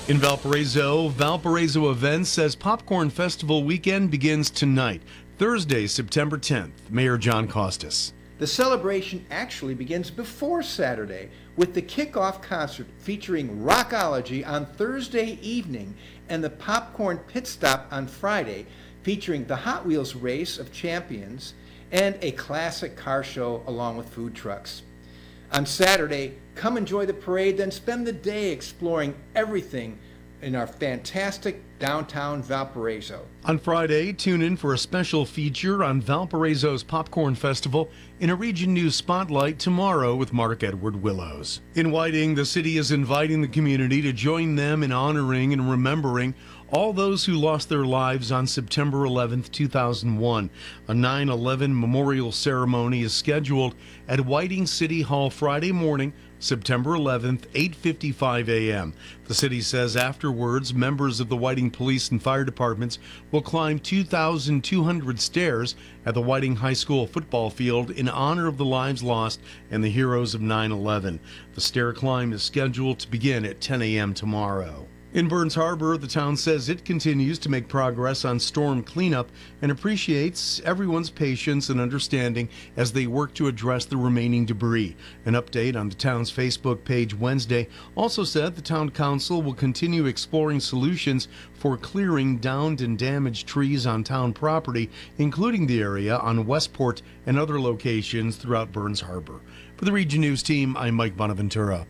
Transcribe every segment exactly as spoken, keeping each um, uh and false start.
In Valparaiso, Valparaiso Events says Popcorn Festival weekend begins tonight, Thursday, September tenth. Mayor John Costas. The celebration actually begins before Saturday with the kickoff concert featuring Rockology on Thursday evening and the Popcorn Pit Stop on Friday featuring the Hot Wheels Race of Champions and a classic car show along with food trucks. On Saturday, come enjoy the parade, then spend the day exploring everything in our fantastic downtown Valparaiso. On Friday, tune in for a special feature on Valparaiso's Popcorn Festival in a Region News Spotlight tomorrow with Mark Edward Willows. In Whiting, the city is inviting the community to join them in honoring and remembering all those who lost their lives on September eleventh, two thousand one. A nine eleven memorial ceremony is scheduled at Whiting City Hall Friday morning, September eleventh, eight fifty-five a.m. The city says afterwards, members of the Whiting Police and Fire Departments will climb two thousand two hundred stairs at the Whiting High School football field in honor of the lives lost and the heroes of nine eleven. The stair climb is scheduled to begin at ten a.m. tomorrow. In Burns Harbor, the town says it continues to make progress on storm cleanup and appreciates everyone's patience and understanding as they work to address the remaining debris. An update on the town's Facebook page Wednesday also said the town council will continue exploring solutions for clearing downed and damaged trees on town property, including the area on Westport and other locations throughout Burns Harbor. For the Region News team, I'm Mike Bonaventura.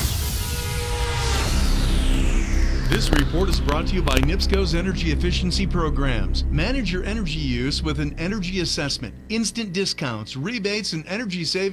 This report is brought to you by NIPSCO's Energy Efficiency Programs. Manage your energy use with an energy assessment, instant discounts, rebates, and energy savings.